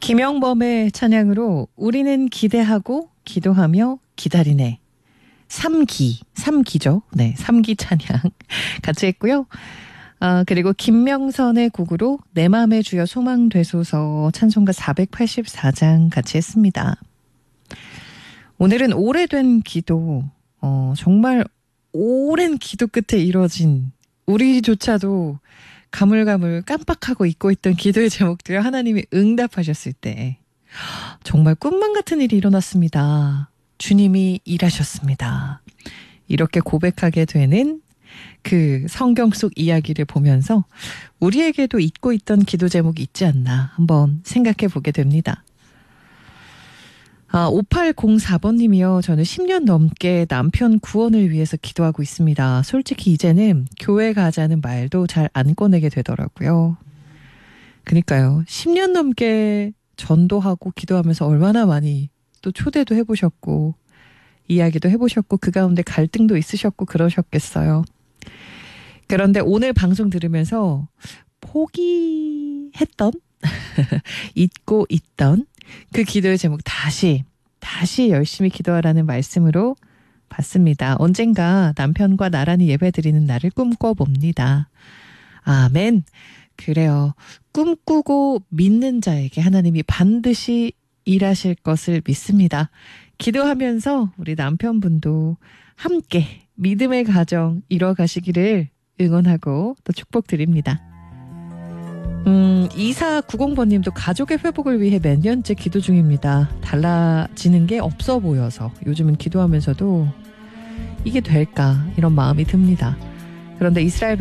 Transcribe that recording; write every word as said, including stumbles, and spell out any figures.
김영범의 찬양으로 우리는 기대하고 기도하며 기다리네. 삼기, 삼기죠. 네, 삼기 찬양 같이 했고요. 아, 그리고 김명선의 곡으로 내 맘에 주여 소망 되소서 찬송가 사백팔십사 장 같이 했습니다. 오늘은 오래된 기도, 어, 정말 오랜 기도 끝에 이뤄진 우리조차도 가물가물 깜빡하고 잊고 있던 기도의 제목들을 하나님이 응답하셨을 때 정말 꿈만 같은 일이 일어났습니다. 주님이 일하셨습니다. 이렇게 고백하게 되는 그 성경 속 이야기를 보면서 우리에게도 잊고 있던 기도 제목이 있지 않나 한번 생각해 보게 됩니다. 아, 오팔공사 번님이요. 저는 십 년 넘게 남편 구원을 위해서 기도하고 있습니다. 솔직히 이제는 교회 가자는 말도 잘 안 꺼내게 되더라고요. 그러니까요. 십 년 넘게 전도하고 기도하면서 얼마나 많이 또 초대도 해보셨고 이야기도 해보셨고 그 가운데 갈등도 있으셨고 그러셨겠어요. 그런데 오늘 방송 들으면서 포기했던 잊고 있던 그 기도의 제목 다시 다시 열심히 기도하라는 말씀으로 받습니다. 언젠가 남편과 나란히 예배드리는 날을 꿈꿔봅니다. 아멘. 그래요. 꿈꾸고 믿는 자에게 하나님이 반드시 일하실 것을 믿습니다. 기도하면서 우리 남편분도 함께 믿음의 가정 이뤄가시기를 응원하고 또 축복드립니다. 음, 이사구공 번님도 가족의 회복을 위해 몇 년째 기도 중입니다. 달라지는 게 없어 보여서 요즘은 기도하면서도 이게 될까 이런 마음이 듭니다. 그런데 이스라엘